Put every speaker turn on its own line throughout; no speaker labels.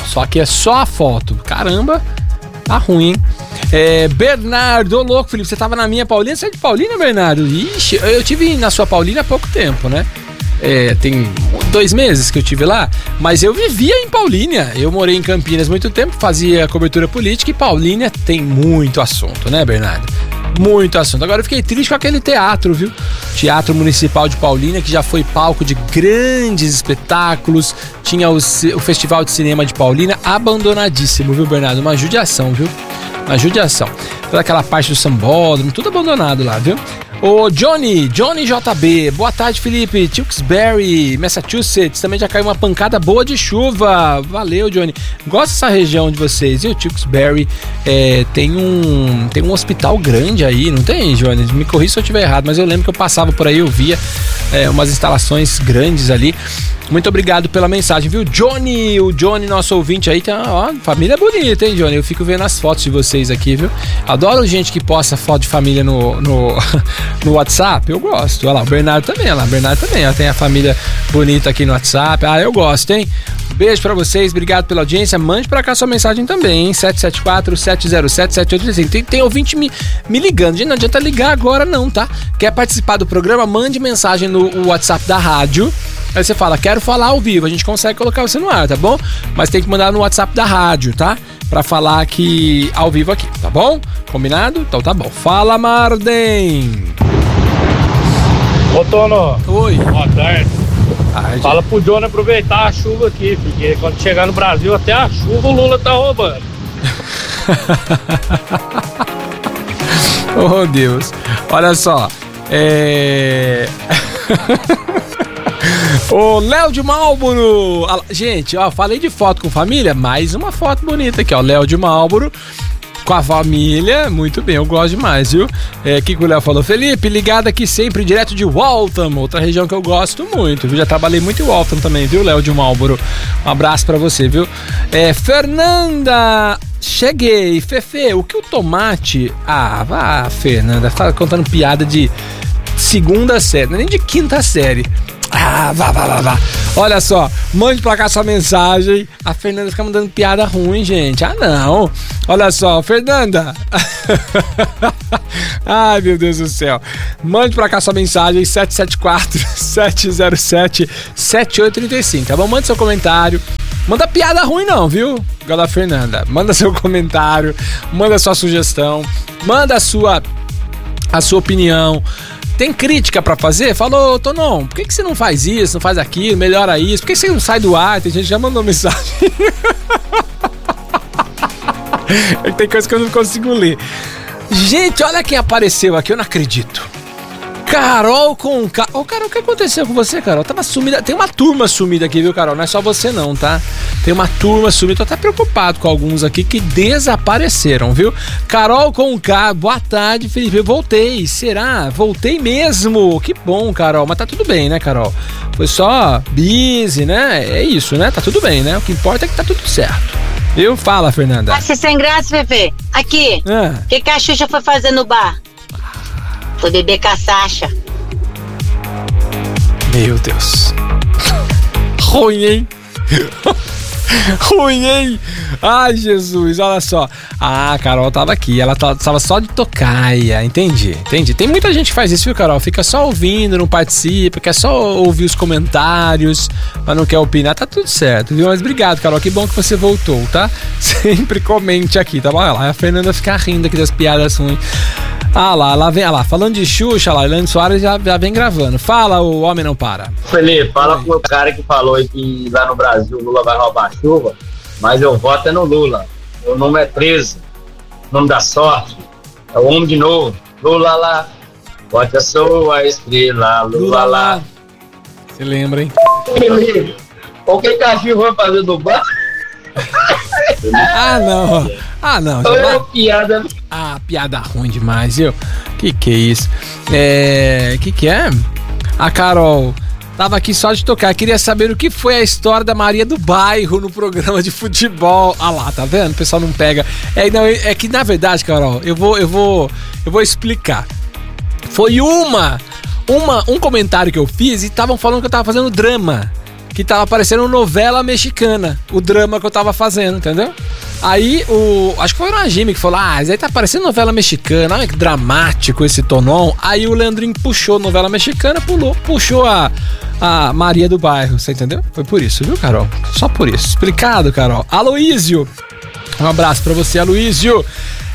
Só que é só a foto. Caramba, tá ruim, hein? Bernardo, ô louco, Felipe, você tava na minha Paulina? Você é de Paulina, Bernardo? Ixi, eu tive na sua Paulina há pouco tempo, né? Tem 2 meses que eu tive lá, mas eu vivia em Paulínia. Eu morei em Campinas muito tempo, fazia cobertura política, e Paulínia tem muito assunto, né, Bernardo? Muito assunto. Agora eu fiquei triste com aquele teatro, viu? Teatro Municipal de Paulínia, que já foi palco de grandes espetáculos. Tinha o Festival de Cinema de Paulínia, abandonadíssimo, viu, Bernardo? Uma judiação, viu? Uma judiação. Toda aquela parte do sambódromo, tudo abandonado lá, viu? Ô, Johnny JB, boa tarde, Felipe. Tewksbury, Massachusetts, também já caiu uma pancada boa de chuva. Valeu, Johnny. Gosto dessa região de vocês. E o Tewksbury tem um hospital grande aí, não tem, Johnny? Me corrija se eu estiver errado, mas eu lembro que eu passava por aí, eu via umas instalações grandes ali. Muito obrigado pela mensagem, viu? Johnny, o Johnny, nosso ouvinte aí, tem uma família bonita, hein, Johnny? Eu fico vendo as fotos de vocês aqui, viu? Adoro gente que posta foto de família no WhatsApp, eu gosto. Olha lá, o Bernardo também, ela tem a família bonita aqui no WhatsApp. Eu gosto, hein? Beijo pra vocês, obrigado pela audiência. Mande pra cá sua mensagem também, hein? 774-707-7835. Tem ouvinte me ligando. Gente, não adianta ligar agora não, tá? Quer participar do programa? Mande mensagem no WhatsApp da rádio. Aí você fala, quero falar ao vivo. A gente consegue colocar você no ar, tá bom? Mas tem que mandar no WhatsApp da rádio, tá? Pra falar aqui ao vivo aqui, tá bom? Combinado? Então tá bom. Fala, Marden!
Ô, Tono.
Oi.
Boa tarde. Fala pro Johnny aproveitar a chuva aqui, porque quando chegar no Brasil, até a chuva o Lula tá roubando.
Oh, Deus. Olha só. Ô, Léo de Marlboro. Gente, ó, falei de foto com família, mais uma foto bonita aqui, ó. Léo de Marlboro com a família, muito bem, eu gosto demais, viu? Que o Léo falou, Felipe, ligado aqui sempre, direto de Waltham, outra região que eu gosto muito, viu? Já trabalhei muito em Waltham também, viu, Léo de Marlboro? Um abraço pra você, viu? Fernanda, cheguei, Fefe, o que o tomate... vá, Fernanda, tá contando piada de segunda série, nem de quinta série. Vá. Olha só, mande pra cá sua mensagem. A Fernanda fica mandando piada ruim, gente. Não. Olha só, Fernanda. Ai, meu Deus do céu. Mande pra cá sua mensagem, 774-707-7835, tá bom? Mande seu comentário. Manda piada ruim não, viu? Igual a Fernanda. Manda seu comentário, manda sua sugestão, manda a sua opinião. Tem crítica pra fazer? Falou, Tonon, por que você não faz isso, não faz aquilo, melhora isso? Por que você não sai do ar? Tem gente que já mandou mensagem. Tem coisa que eu não consigo ler. Gente, olha quem apareceu aqui, eu não acredito. Carol com... Ô, Carol, o que aconteceu com você, Carol? Tava sumida. Tem uma turma sumida aqui, viu, Carol? Não é só você não, tá? Tem uma turma sumida. Tô até preocupado com alguns aqui que desapareceram, viu? Carol com K, boa tarde, Felipe. Eu voltei. Será? Voltei mesmo. Que bom, Carol. Mas tá tudo bem, né, Carol? Foi só busy, né? É isso, né? Tá tudo bem, né? O que importa é que tá tudo certo. Viu? Fala, Fernanda.
Você sem graça, Fefe. Aqui. O que a Xuxa foi fazer no bar? Foi beber caçacha.
Meu Deus. Ruim, hein? Ruim, hein? Ai, Jesus, olha só. A Carol tava aqui, ela tava só de tocaia. Entendi. Tem muita gente que faz isso, viu, Carol? Fica só ouvindo, não participa, quer só ouvir os comentários, mas não quer opinar. Tá tudo certo, viu? Mas obrigado, Carol, que bom que você voltou, tá? Sempre comente aqui, tá bom? Olha lá, a Fernanda fica rindo aqui das piadas ruins. Lá vem, lá, falando de Xuxa, lá, Elane Soares já vem gravando. Fala, o homem não para.
Felipe, fala pro cara que falou aí que lá no Brasil o Lula vai roubar a chuva, mas eu voto é no Lula. Meu nome é 13, nome da sorte, é o homem de novo. Lula lá, vote a sua estrela, Lula lá.
Você lembra, hein?
Felipe, o que cachorro vai fazer do bar?
Não.
Piada.
Piada ruim demais, viu? Que é isso? Que é? A Carol tava aqui só de tocar. Queria saber o que foi a história da Maria do Bairro no programa de futebol. Lá, tá vendo? O pessoal não pega. É que na verdade, Carol, eu vou explicar. Foi um comentário que eu fiz e estavam falando que eu tava fazendo drama. que tava parecendo novela mexicana, o drama que eu tava fazendo, entendeu? Aí acho que foi o Najime que falou, isso aí tá parecendo novela mexicana, olha que dramático esse tonon. Aí o Leandrinho puxou novela mexicana, puxou a Maria do Bairro, você entendeu? Foi por isso, viu, Carol? Só por isso. Explicado, Carol. Aloísio, um abraço pra você, Aloísio.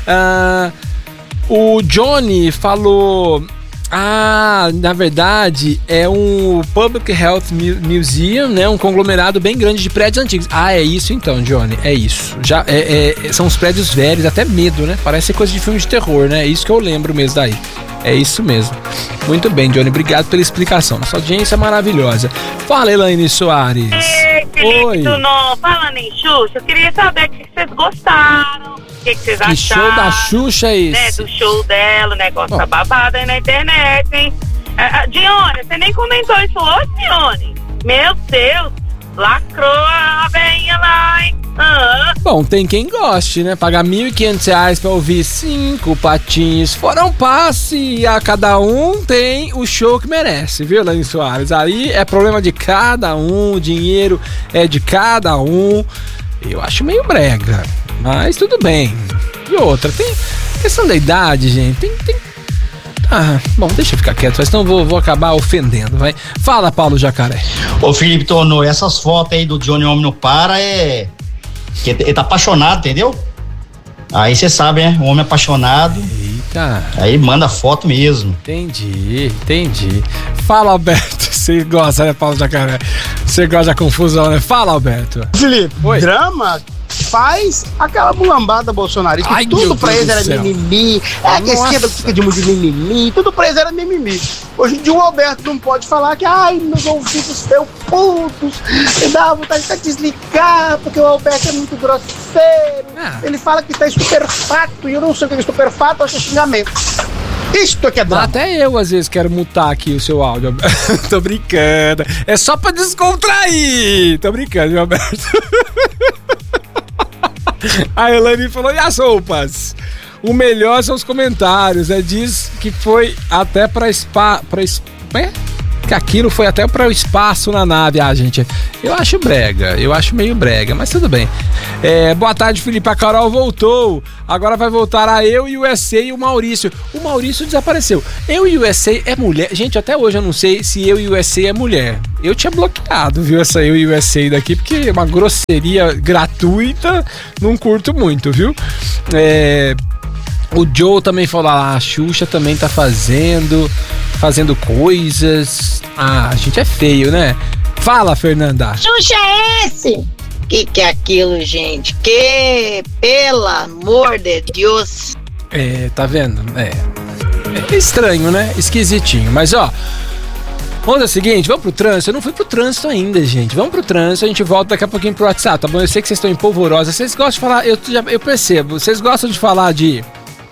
O Johnny falou... na verdade é um Public Health Museum, né? Um conglomerado bem grande de prédios antigos. É isso então, Johnny, é isso. Já são os prédios velhos, até medo, né? Parece coisa de filme de terror, né? É isso que eu lembro mesmo daí. É isso mesmo. Muito bem, Johnny, obrigado pela explicação. Nossa audiência é maravilhosa. Fala, Elaine Soares.
Ei, Felipe, oi. Falando em Xuxa, eu queria saber o que vocês gostaram. O que vocês acharam? Que
show da Xuxa é esse?
Né, do show dela, o negócio tá babado aí na internet, hein? Dione, você nem comentou isso hoje, Dione? Meu Deus, lacrou a velhinha lá, hein?
Bom, tem quem goste, né? Pagar R$1.500 pra ouvir 5 patinhos fora um passe, a cada um tem o show que merece, viu, Elaine Soares? Aí é problema de cada um, o dinheiro é de cada um. Eu acho meio brega, mas tudo bem. E outra, tem questão da idade, gente. Tem... bom, deixa eu ficar quieto, senão vou acabar ofendendo, vai. Fala, Paulo Jacaré.
Ô, Felipe Tornô, essas fotos aí do Johnny Homem Não Para que ele tá apaixonado, entendeu? Aí você sabe, né? O homem apaixonado.
Eita.
Aí manda foto mesmo.
Entendi. Fala, Alberto. Você gosta, né, Paulo Jacaré? Você gosta da confusão, né? Fala, Alberto.
Felipe, oi. Drama faz aquela mulambada bolsonarista.
Ai,
tudo pra eles era mimimi. Que a esquerda fica de muito mimimi. Tudo pra eles era mimimi. Hoje em dia o Alberto não pode falar que meus ouvidos felpudos, me dá vontade de desligar, porque o Alberto é muito grosseiro. Ele fala que está estupefato e eu não sei o que é estupefato, eu acho xingamento. Isto aqui é drama.
Até eu, às vezes, quero mutar aqui o seu áudio. Tô brincando. É só pra descontrair. Tô brincando, meu Alberto. A Elaine falou, e as roupas? O melhor são os comentários, né? Diz que foi até que aquilo foi até para o espaço na nave. Gente, eu acho brega, eu acho meio brega, mas tudo bem. Boa tarde, Felipe, a Carol voltou. Agora vai voltar a Eu e o USA e o Maurício. O Maurício desapareceu. Eu e o USA é mulher. Gente, até hoje eu não sei se Eu e o USA é mulher. Eu tinha bloqueado, viu, essa Eu e o USA daqui, porque é uma grosseria gratuita, não curto muito, viu? O Joe também falou lá, a Xuxa também tá fazendo coisas. A gente é feio, né? Fala, Fernanda.
Xuxa é esse? Que é aquilo, gente? Que, pelo amor de Deus.
Tá vendo? É estranho, né? Esquisitinho. Mas, vamos fazer o seguinte, vamos pro trânsito. Eu não fui pro trânsito ainda, gente. Vamos pro trânsito, a gente volta daqui a pouquinho pro WhatsApp, tá bom? Eu sei que vocês estão empolvorosos. Vocês gostam de falar, eu percebo, vocês gostam de falar de...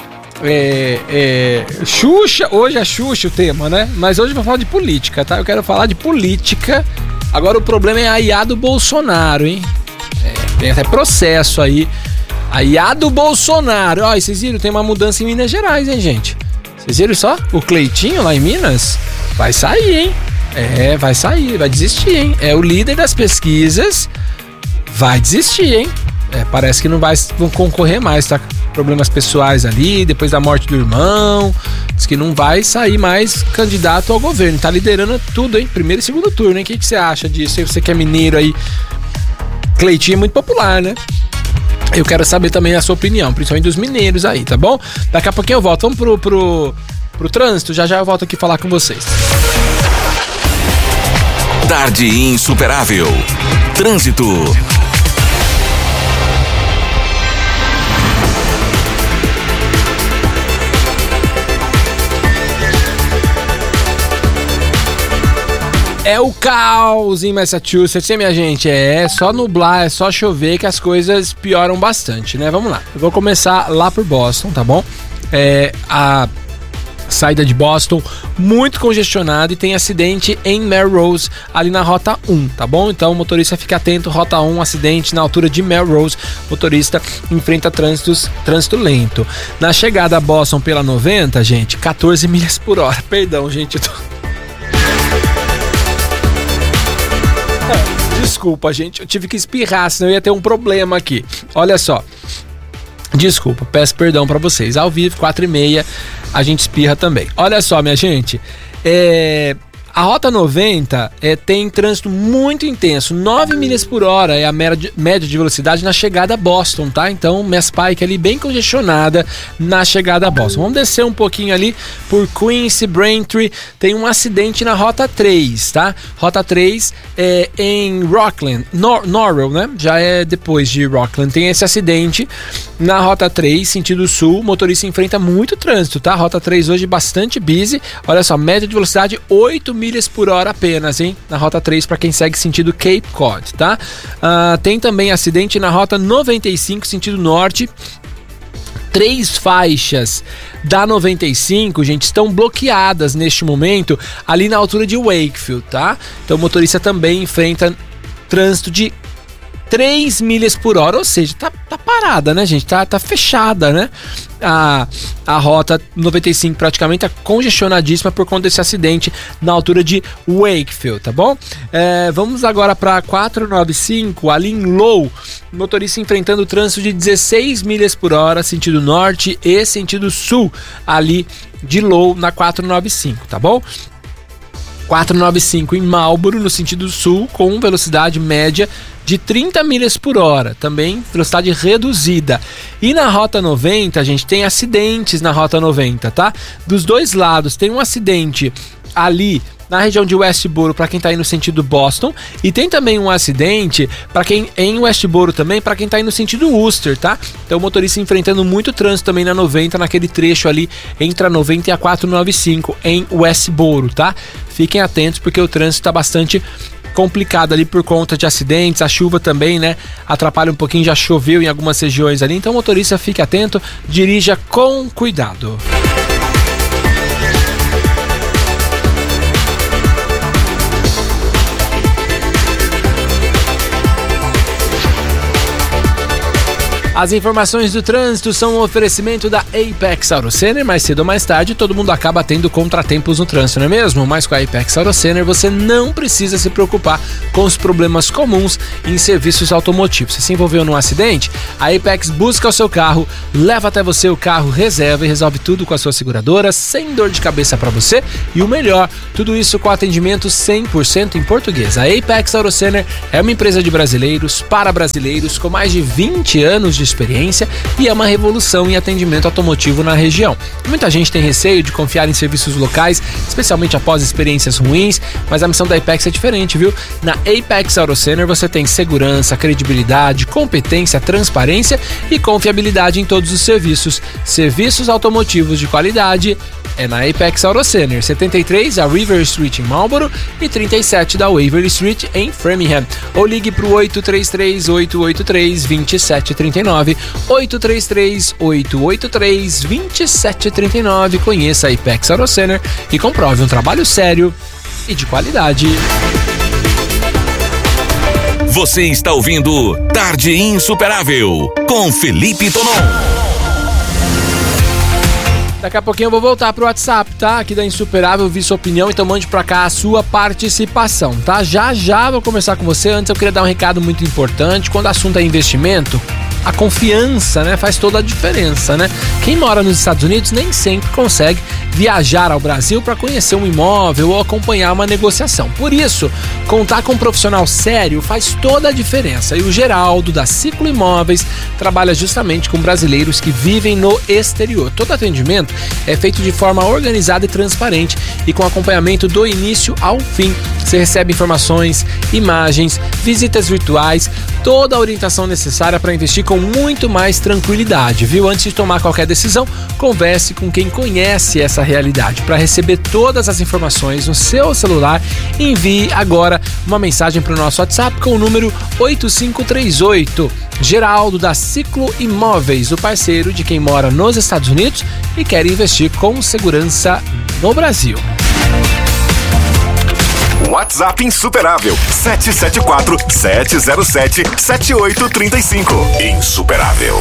Xuxa, hoje é Xuxa o tema, né? Mas hoje eu vou falar de política, tá? Eu quero falar de política. Agora o problema é a IA do Bolsonaro, hein? Tem até processo aí. A IA do Bolsonaro. Vocês viram? Tem uma mudança em Minas Gerais, hein, gente? Vocês viram só? O Cleitinho lá em Minas vai sair, hein? Vai sair, vai desistir, hein? É o líder das pesquisas. Vai desistir, hein? Parece que não vão concorrer mais, tá? Problemas pessoais ali, depois da morte do irmão. Diz que não vai sair mais candidato ao governo. Tá liderando tudo, hein? Primeiro e segundo turno, hein? O que você acha disso? Você que é mineiro aí. Cleitinho é muito popular, né? Eu quero saber também a sua opinião, principalmente dos mineiros aí, tá bom? Daqui a pouquinho eu volto. Vamos pro trânsito? Já eu volto aqui falar com vocês.
Tarde Insuperável. Trânsito.
É o caos em Massachusetts, hein, minha gente? É só nublar, é só chover que as coisas pioram bastante, né? Vamos lá. Eu vou começar lá por Boston, tá bom? A saída de Boston muito congestionada e tem acidente em Melrose, ali na Rota 1, tá bom? Então o motorista fica atento, Rota 1, acidente na altura de Melrose, motorista enfrenta trânsito lento. Na chegada a Boston pela 90, gente, 14 milhas por hora. Perdão, gente, Desculpa, gente, eu tive que espirrar, senão eu ia ter um problema aqui. Olha só. Desculpa, peço perdão pra vocês. Ao vivo, 4h30, a gente espirra também. Olha só, minha gente. A Rota 90 tem trânsito muito intenso, 9 milhas por hora é a média de velocidade na chegada a Boston, tá? Então, Mass Pike ali bem congestionada na chegada a Boston. Vamos descer um pouquinho ali por Quincy, Braintree, tem um acidente na Rota 3, tá? Rota 3 é em Rockland, Norwell, né? Já é depois de Rockland, tem esse acidente na Rota 3, sentido sul, o motorista enfrenta muito trânsito, tá? Rota 3 hoje bastante busy, olha só, média de velocidade 8 milhas por hora apenas, hein? Na Rota 3 para quem segue sentido Cape Cod, tá? Tem também acidente na Rota 95, sentido norte. 3 faixas da 95, gente, estão bloqueadas neste momento ali na altura de Wakefield, tá? Então o motorista também enfrenta trânsito de 3 milhas por hora, ou seja, tá parada, né, gente? Tá fechada, né? A Rota 95 praticamente tá congestionadíssima por conta desse acidente na altura de Wakefield, tá bom? Vamos agora para 495, ali em Low, motorista enfrentando trânsito de 16 milhas por hora, sentido norte e sentido sul, ali de Low na 495, tá bom? 495 em Marlboro, no sentido sul, com velocidade média de 30 milhas por hora, também velocidade reduzida. E na Rota 90, a gente tem acidentes na Rota 90, tá? Dos dois lados, tem um acidente ali na região de Westboro, para quem tá indo no sentido Boston, e tem também um acidente para quem em Westboro também, para quem tá indo no sentido Worcester, tá? Então o motorista enfrentando muito trânsito também na 90, naquele trecho ali entre a 90 e a 495 em Westboro, tá? Fiquem atentos porque o trânsito tá bastante complicado ali por conta de acidentes, a chuva também, né, atrapalha um pouquinho, já choveu em algumas regiões ali, então motorista, fique atento, dirija com cuidado. As informações do trânsito são um oferecimento da Apex Auto Center. Mais cedo ou mais tarde, todo mundo acaba tendo contratempos no trânsito, não é mesmo? Mas com a Apex Auto Center, você não precisa se preocupar com os problemas comuns em serviços automotivos. Se envolveu num acidente, a Apex busca o seu carro, leva até você o carro, reserva e resolve tudo com a sua seguradora, sem dor de cabeça para você. E o melhor, tudo isso com atendimento 100% em português. A Apex Auto Center é uma empresa de brasileiros para brasileiros com mais de 20 anos de experiência e é uma revolução em atendimento automotivo na região. Muita gente tem receio de confiar em serviços locais, especialmente após experiências ruins, mas a missão da Apex é diferente, viu? Na Apex Auto Center você tem segurança, credibilidade, competência, transparência e confiabilidade em todos os serviços. Serviços automotivos de qualidade é na Apex Auto Center, 73 da River Street em Marlboro e 37 da Waverly Street em Framingham. Ou ligue para o 833-883-2739, 833-883-2739. Conheça a Apex Auto Center e comprove um trabalho sério e de qualidade.
Você está ouvindo Tarde Insuperável com Felipe Tonon.
Daqui a pouquinho eu vou voltar pro WhatsApp, tá? Aqui da Insuperável, vi sua opinião, então mande pra cá a sua participação, tá? Já vou começar com você. Antes eu queria dar um recado muito importante. Quando o assunto é investimento, a confiança, né, faz toda a diferença, né? Quem mora nos Estados Unidos nem sempre consegue viajar ao Brasil para conhecer um imóvel ou acompanhar uma negociação. Por isso, contar com um profissional sério faz toda a diferença. E o Geraldo, da Ciclo Imóveis, trabalha justamente com brasileiros que vivem no exterior. Todo atendimento é feito de forma organizada e transparente e com acompanhamento do início ao fim. Você recebe informações, imagens, visitas virtuais, toda a orientação necessária para investir com muito mais tranquilidade, viu? Antes de tomar qualquer decisão, converse com quem conhece essa realidade. Para receber todas as informações no seu celular, envie agora uma mensagem para o nosso WhatsApp com o número 8538. Geraldo, da Ciclo Imóveis, o parceiro de quem mora nos Estados Unidos e quer investir com segurança no Brasil.
WhatsApp Insuperável 774-707-7835. Insuperável.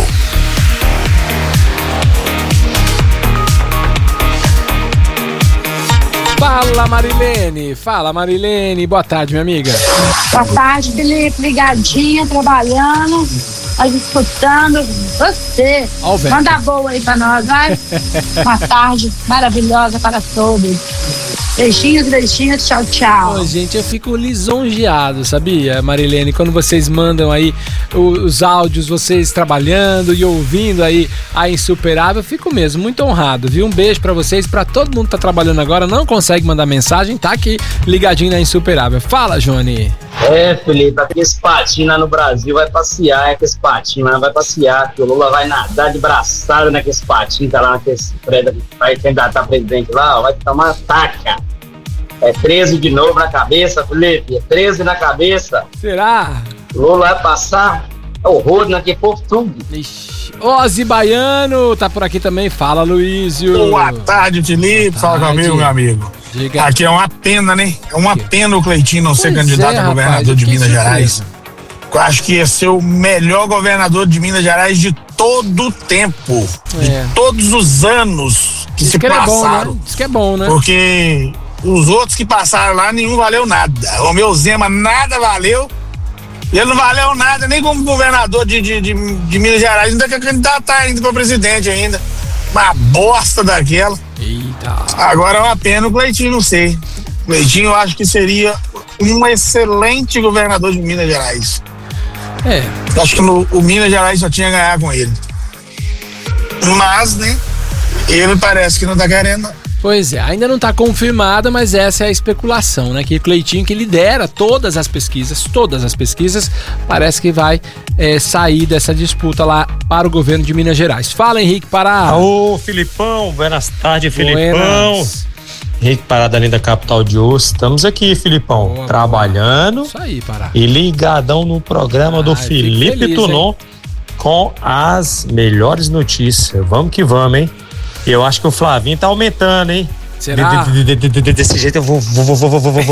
Fala Marilene, boa tarde, minha amiga.
Boa tarde, Felipe, ligadinha, trabalhando, mas escutando você. Manda boa aí pra nós, vai. Uma tarde maravilhosa para todos. Beijinhos, tchau, tchau.
Ô, gente, eu fico lisonjeado, sabia, Marilene? Quando vocês mandam aí os áudios, vocês trabalhando e ouvindo aí a Insuperável, eu fico mesmo muito honrado, viu? Um beijo pra vocês, pra todo mundo que tá trabalhando agora, não consegue mandar mensagem, tá aqui ligadinho na Insuperável. Fala, Johnny.
Felipe, aqueles patinhos lá no Brasil vai passear, aqueles patinhos lá vai passear, que o Lula vai nadar de braçada naqueles patinhos, tá lá naqueles prédios, vai candidatar presidente lá, ó, vai tomar taca. É 13 de novo na cabeça, Felipe, é 13 na cabeça.
Será?
O Lula vai passar horror naquele povo tudo.
Ozzy Baiano tá por aqui também, fala, Luísio.
Boa tarde, Felipe, fala comigo, meu amigo. Diga. Aqui é uma pena, né? É uma pena o Cleitinho não ser candidato a governador de Minas Gerais. Eu acho que ia ser o melhor governador de Minas Gerais de todo o tempo. De todos os anos que se passaram.
Né? Diz que é bom, né?
Porque os outros que passaram lá, nenhum valeu nada. O meu Zema nada valeu. Ele não valeu nada, nem como governador de Minas Gerais. Ainda quer candidatar ainda para presidente ainda. Uma bosta daquela.
Eita.
Agora é uma pena o Cleitinho, não sei. O Cleitinho eu acho que seria um excelente governador de Minas Gerais. Acho que o Minas Gerais só tinha a ganhar com ele. Mas, né, ele parece que não tá querendo.
Pois é, ainda não está confirmada, mas essa é a especulação, né? Que o Cleitinho, que lidera todas as pesquisas, parece que vai sair dessa disputa lá para o governo de Minas Gerais. Fala, Henrique Pará.
Ô, Filipão, buenas tardes, Filipão. Henrique Pará, da linda capital de Osso. Estamos aqui, Filipão, trabalhando.
Isso aí, Pará.
E ligadão no programa do Felipe Tonon com as melhores notícias. Vamos que vamos, hein? Eu acho que o Flavinho tá aumentando, hein?
Será?
Desse jeito eu vou